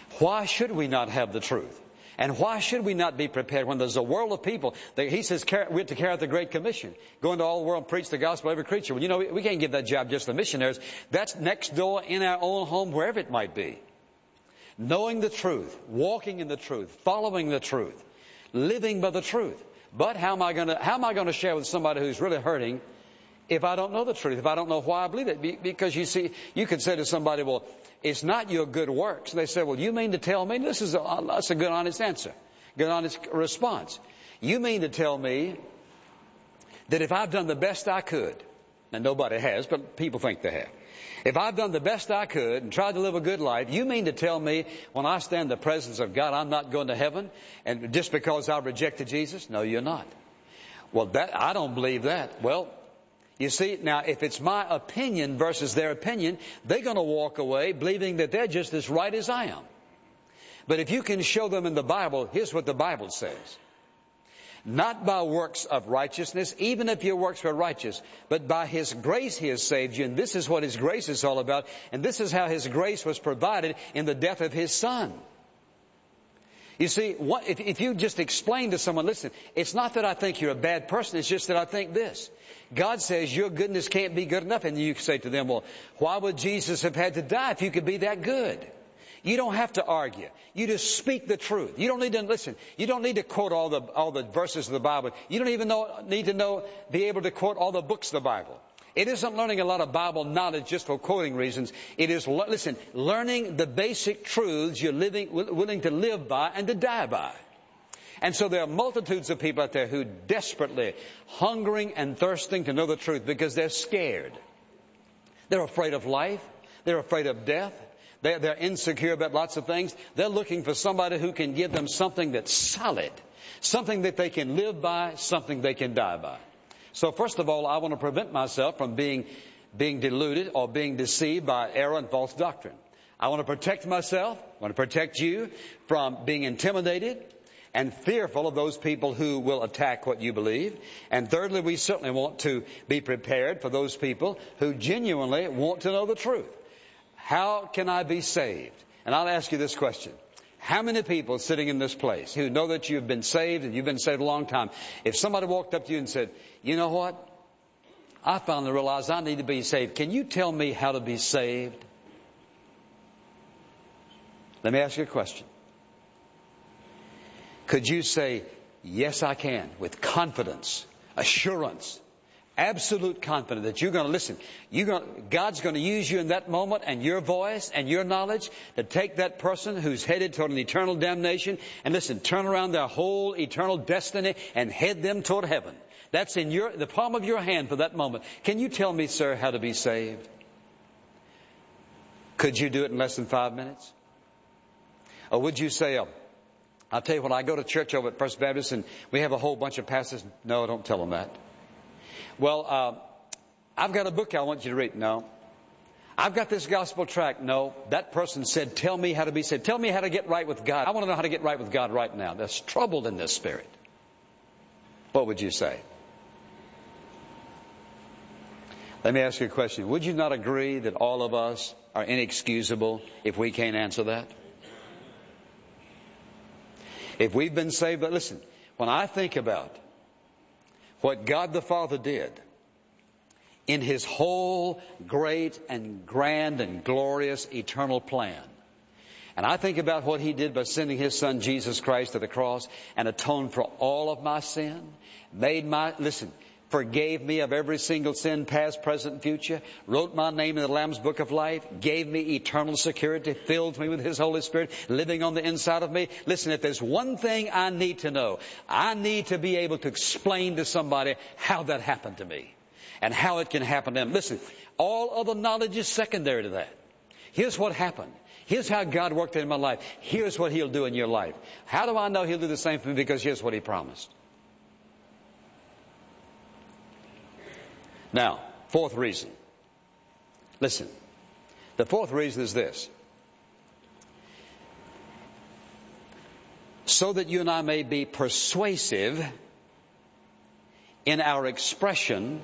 Why should we not have the truth? And why should we not be prepared when there's a world of people that he says we're to carry out the Great Commission, go into all the world and preach the gospel to every creature? Well, you know, we can't give that job just to missionaries. That's next door in our own home, wherever it might be. Knowing the truth, walking in the truth, following the truth, living by the truth. But how am I going to share with somebody who's really hurting if I don't know the truth, if I don't know why I believe it? Because you see, you could say to somebody, well, it's not your good works. They say, well, you mean to tell me? That's a good honest answer, good honest response. You mean to tell me that if I've done the best I could, and nobody has, but people think they have. If I've done the best I could and tried to live a good life, you mean to tell me when I stand in the presence of God, I'm not going to heaven, and just because I rejected Jesus? No, you're not. Well, I don't believe that. Well, you see, now if it's my opinion versus their opinion, they're going to walk away believing that they're just as right as I am. But if you can show them in the Bible, here's what the Bible says. Not by works of righteousness, even if your works were righteous, but by His grace He has saved you. And this is what His grace is all about. And this is how His grace was provided in the death of His Son. You see, if you just explain to someone, listen, it's not that I think you're a bad person, it's just that I think this. God says your goodness can't be good enough. And you say to them, well, why would Jesus have had to die if you could be that good? You don't have to argue. You just speak the truth. You don't need to listen. You don't need to quote all the verses of the Bible. You don't even be able to quote all the books of the Bible. It isn't learning a lot of Bible knowledge just for quoting reasons. It is, learning the basic truths you're willing to live by and to die by. And so there are multitudes of people out there who desperately hungering and thirsting to know the truth because they're scared. They're afraid of life. They're afraid of death. They're insecure about lots of things. They're looking for somebody who can give them something that's solid, something that they can live by, something they can die by. So first of all, I want to prevent myself from being deluded or being deceived by error and false doctrine. I want to protect myself, I want to protect you from being intimidated and fearful of those people who will attack what you believe. And thirdly, we certainly want to be prepared for those people who genuinely want to know the truth. How can I be saved? And I'll ask you this question. How many people sitting in this place who know that you've been saved and you've been saved a long time, if somebody walked up to you and said, you know what? I finally realized I need to be saved. Can you tell me how to be saved? Let me ask you a question. Could you say, yes, I can, with confidence, assurance, absolute confidence that you're going to listen. God's going to use you in that moment and your voice and your knowledge to take that person who's headed toward an eternal damnation and listen, turn around their whole eternal destiny and head them toward heaven. That's in the palm of your hand for that moment. Can you tell me, sir, how to be saved? Could you do it in less than 5 minutes? Or would you say, I'll tell you what, I go to church over at First Baptist and we have a whole bunch of pastors. No, don't tell them that. Well, I've got a book I want you to read. No. I've got this gospel tract. No. That person said, tell me how to be saved. Tell me how to get right with God. I want to know how to get right with God right now. They're troubled in this spirit. What would you say? Let me ask you a question. Would you not agree that all of us are inexcusable if we can't answer that? If we've been saved, but listen, when I think about what God the Father did in His whole great and grand and glorious eternal plan, and I think about what He did by sending His Son Jesus Christ to the cross and atoned for all of my sin, forgave me of every single sin, past, present, and future, wrote my name in the Lamb's Book of Life, gave me eternal security, filled me with His Holy Spirit, living on the inside of me. Listen, if there's one thing I need to know, I need to be able to explain to somebody how that happened to me and how it can happen to them. Listen, all other knowledge is secondary to that. Here's what happened. Here's how God worked in my life. Here's what He'll do in your life. How do I know He'll do the same for me? Because here's what He promised. Now, fourth reason. Listen, the fourth reason is this. So that you and I may be persuasive in our expression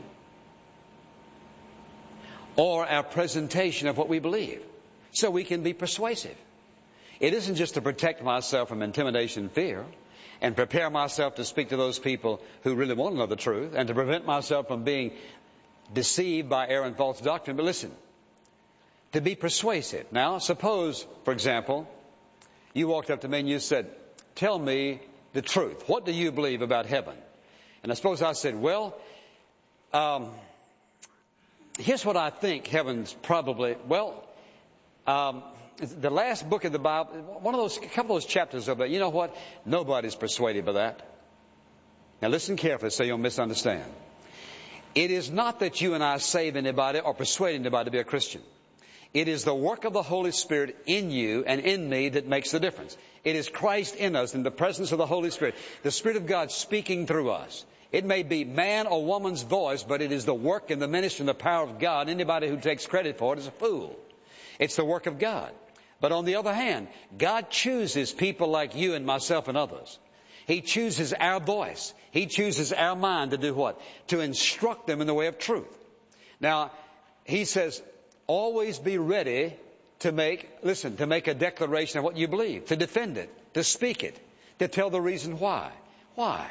or our presentation of what we believe. So we can be persuasive. It isn't just to protect myself from intimidation and fear and prepare myself to speak to those people who really want to know the truth and to prevent myself from being deceived by error and false doctrine. But listen, to be persuasive. Now, suppose, for example, you walked up to me and you said, tell me the truth. What do you believe about heaven? And I suppose I said, well, here's what I think heaven's probably, the last book of the Bible, a couple of those chapters of it, you know what? Nobody's persuaded by that. Now listen carefully so you'll misunderstand. It is not that you and I save anybody or persuade anybody to be a Christian. It is the work of the Holy Spirit in you and in me that makes the difference. It is Christ in us, in the presence of the Holy Spirit, the Spirit of God speaking through us. It may be man or woman's voice, but it is the work and the ministry and the power of God. Anybody who takes credit for it is a fool. It's the work of God. But on the other hand, God chooses people like you and myself and others. He chooses our voice. He chooses our mind to do what? To instruct them in the way of truth. Now, he says, always be ready to make a declaration of what you believe, to defend it, to speak it, to tell the reason why. Why?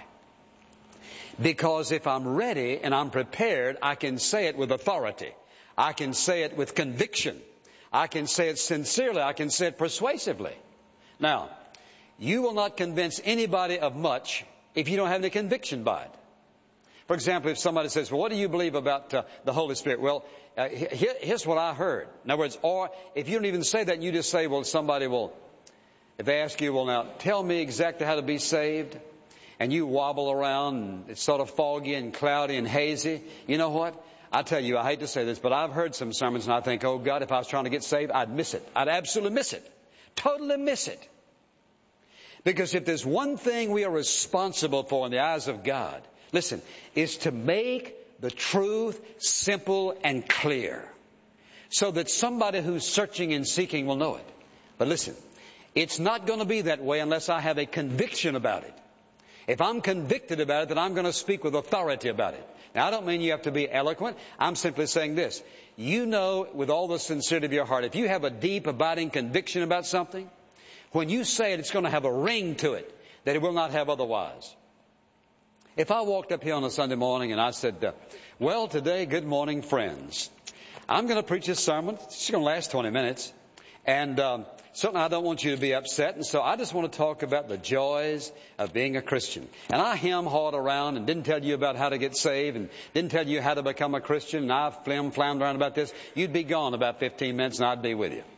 Because if I'm ready and I'm prepared, I can say it with authority. I can say it with conviction. I can say it sincerely. I can say it persuasively. Now, you will not convince anybody of much if you don't have any conviction by it. For example, if somebody says, well, what do you believe about the Holy Spirit? Well, here's what I heard. In other words, or if you don't even say that, you just say, well, somebody will, if they ask you, well, now, tell me exactly how to be saved, and you wobble around, and it's sort of foggy and cloudy and hazy, you know what? I tell you, I hate to say this, but I've heard some sermons and I think, oh God, if I was trying to get saved, I'd miss it. I'd absolutely miss it. Totally miss it. Because if there's one thing we are responsible for in the eyes of God, listen, is to make the truth simple and clear so that somebody who's searching and seeking will know it. But listen, it's not going to be that way unless I have a conviction about it. If I'm convicted about it, then I'm going to speak with authority about it. Now, I don't mean you have to be eloquent. I'm simply saying this. You know with all the sincerity of your heart, if you have a deep, abiding conviction about something, when you say it, it's going to have a ring to it that it will not have otherwise. If I walked up here on a Sunday morning and I said, well, today, good morning, friends. I'm going to preach a sermon. It's going to last 20 minutes. And certainly I don't want you to be upset. And so I just want to talk about the joys of being a Christian. And I hem-hawed around and didn't tell you about how to get saved and didn't tell you how to become a Christian. And I flammed around about this. You'd be gone about 15 minutes and I'd be with you.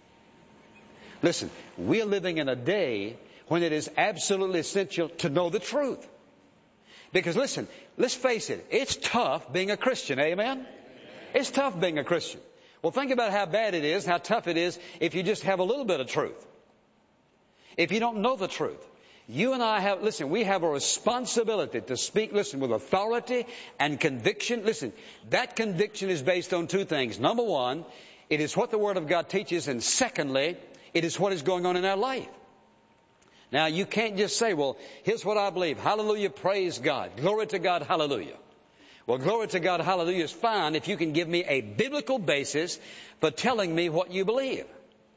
Listen, we're living in a day when it is absolutely essential to know the truth. Because listen, let's face it, it's tough being a Christian, amen? It's tough being a Christian. Well, think about how bad it is, how tough it is if you just have a little bit of truth. If you don't know the truth. You and I we have a responsibility to speak, with authority and conviction. Listen, that conviction is based on two things. Number one, it is what the Word of God teaches, and secondly, it is what is going on in our life. Now, you can't just say, well, here's what I believe. Hallelujah, praise God. Glory to God, hallelujah. Well, glory to God, hallelujah is fine if you can give me a biblical basis for telling me what you believe.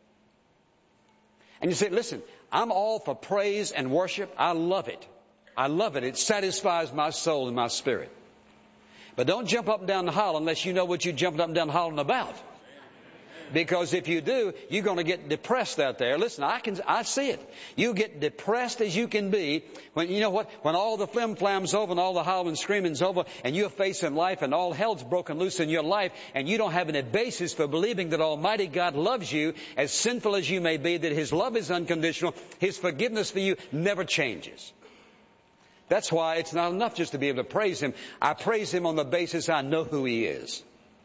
And you say, listen, I'm all for praise and worship. I love it. I love it. It satisfies my soul and my spirit. But don't jump up and down the hall unless you know what you're jumping up and down the hall about. Because if you do, you're going to get depressed out there. Listen, I see it. You get depressed as you can be when, you know what, when all the flim-flam's over and all the howling and screaming's over and you're facing life and all hell's broken loose in your life and you don't have any basis for believing that Almighty God loves you, as sinful as you may be, that His love is unconditional, His forgiveness for you never changes. That's why it's not enough just to be able to praise Him. I praise Him on the basis I know who He is.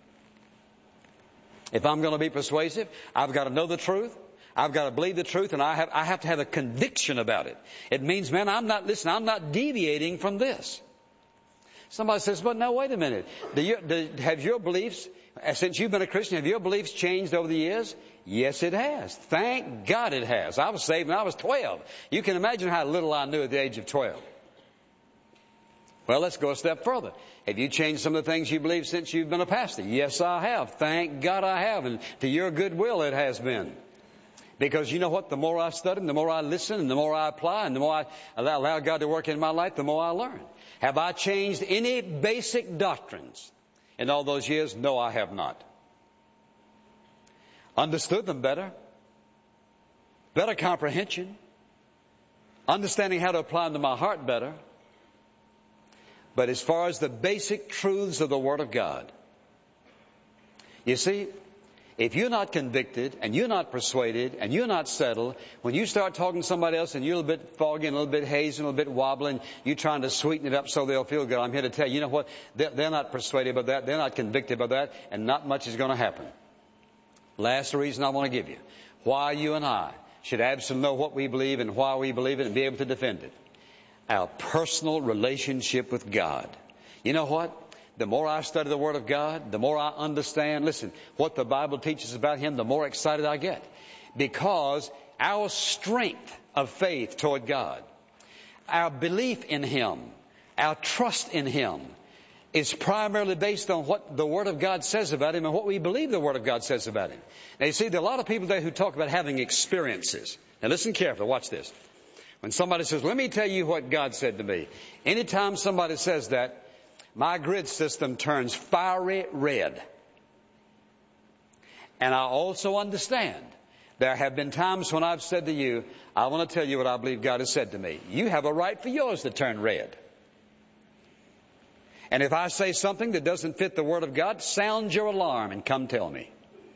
If I'm going to be persuasive, I've got to know the truth. I've got to believe the truth, and I have to have a conviction about it. It means, man, I'm not deviating from this. Somebody says, but no, wait a minute. Have your beliefs, since you've been a Christian, have your beliefs changed over the years? Yes, it has. Thank God it has. I was saved when I was 12. You can imagine how little I knew at the age of 12. Well, let's go a step further. Have you changed some of the things you believe since you've been a pastor? Yes, I have. Thank God I have. And to your goodwill it has been. Because you know what? The more I study, and the more I listen, and the more I apply, and the more I allow God to work in my life, the more I learn. Have I changed any basic doctrines in all those years? No, I have not. Understood them better. Better comprehension. Understanding how to apply them to my heart better. But as far as the basic truths of the Word of God, you see, if you're not convicted and you're not persuaded and you're not settled, when you start talking to somebody else and you're a little bit foggy and a little bit hazy and a little bit wobbling, you're trying to sweeten it up so they'll feel good. I'm here to tell you, you know what? They're not persuaded by that. They're not convicted by that. And not much is going to happen. Last reason I want to give you. Why you and I should absolutely know what we believe and why we believe it and be able to defend it. Our personal relationship with God. You know what? The more I study the Word of God, the more I understand, listen, what the Bible teaches about Him, the more excited I get. Because our strength of faith toward God, our belief in Him, our trust in Him, is primarily based on what the Word of God says about Him and what we believe the Word of God says about Him. Now you see, there are a lot of people there who talk about having experiences. Now listen carefully, watch this. When somebody says, let me tell you what God said to me. Anytime somebody says that, my grid system turns fiery red. And I also understand there have been times when I've said to you, I want to tell you what I believe God has said to me. You have a right for yours to turn red. And if I say something that doesn't fit the Word of God, sound your alarm and come tell me.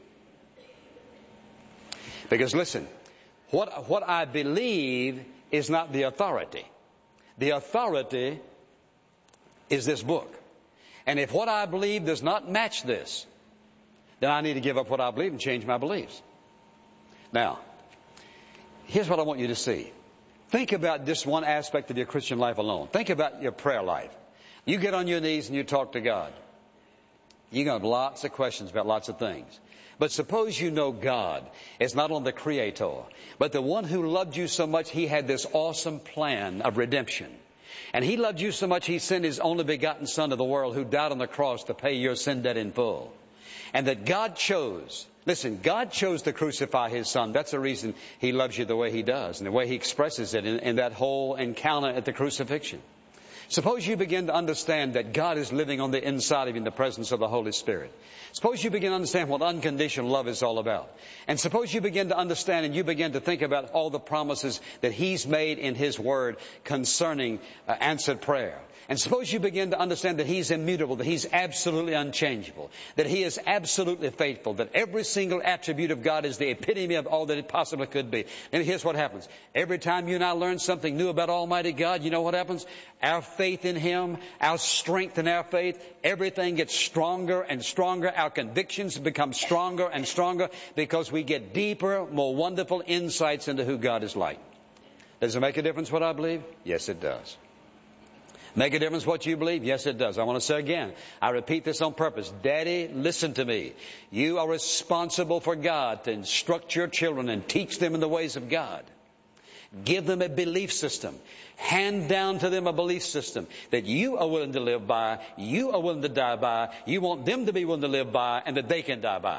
Because listen, what I believe is not the authority. The authority is this book. And if what I believe does not match this, then I need to give up what I believe and change my beliefs. Now, here's what I want you to see. Think about this one aspect of your Christian life alone. Think about your prayer life. You get on your knees and you talk to God. You're going to have lots of questions about lots of things. But suppose you know God is not only the Creator, but the one who loved you so much He had this awesome plan of redemption. And He loved you so much He sent His only begotten Son to the world who died on the cross to pay your sin debt in full. And that God chose, listen, God chose to crucify His Son. That's the reason He loves you the way He does and the way He expresses it in that whole encounter at the crucifixion. Suppose you begin to understand that God is living on the inside of you in the presence of the Holy Spirit. Suppose you begin to understand what unconditional love is all about. And suppose you begin to understand and you begin to think about all the promises that He's made in His Word concerning answered prayer. And suppose you begin to understand that He's immutable, that He's absolutely unchangeable, that He is absolutely faithful, that every single attribute of God is the epitome of all that it possibly could be. And here's what happens. Every time you and I learn something new about Almighty God, you know what happens? Our faith in Him, our strength in our faith, everything gets stronger and stronger. Our convictions become stronger and stronger because we get deeper, more wonderful insights into who God is like. Does it make a difference what I believe? Yes, it does. Make a difference what you believe? Yes, it does. I want to say again, I repeat this on purpose. Daddy, listen to me. You are responsible for God to instruct your children and teach them in the ways of God. Give them a belief system. Hand down to them a belief system that you are willing to live by, you are willing to die by, you want them to be willing to live by, and that they can die by.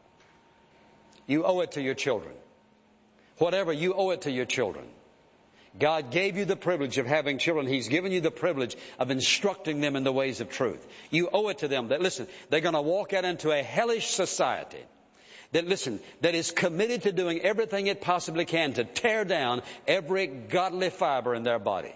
You owe it to your children. Whatever, you owe it to your children. God gave you the privilege of having children. He's given you the privilege of instructing them in the ways of truth. You owe it to them that, listen, they're going to walk out into a hellish society that, listen, that is committed to doing everything it possibly can to tear down every godly fiber in their body.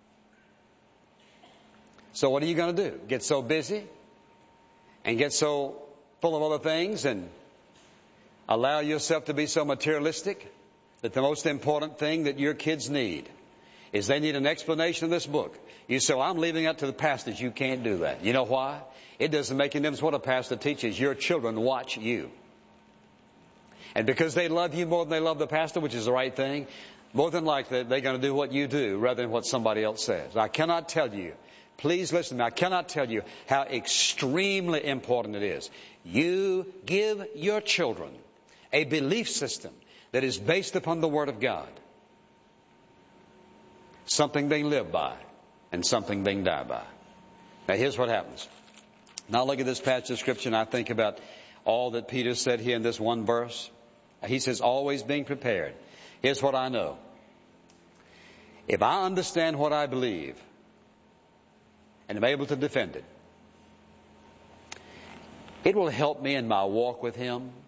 So what are you going to do? Get so busy and get so full of other things and allow yourself to be so materialistic that the most important thing that your kids need is they need an explanation of this book. You say, well, I'm leaving that to the pastors. You can't do that. You know why? It doesn't make any difference what a pastor teaches. Your children watch you. And because they love you more than they love the pastor, which is the right thing, more than likely they're going to do what you do rather than what somebody else says. I cannot tell you, please listen to me, I cannot tell you how extremely important it is. You give your children a belief system that is based upon the Word of God. Something they live by and something they die by. Now here's what happens. Now look at this passage of Scripture and I think about all that Peter said here in this one verse. He says, always being prepared. Here's what I know. If I understand what I believe and am able to defend it, it will help me in my walk with Him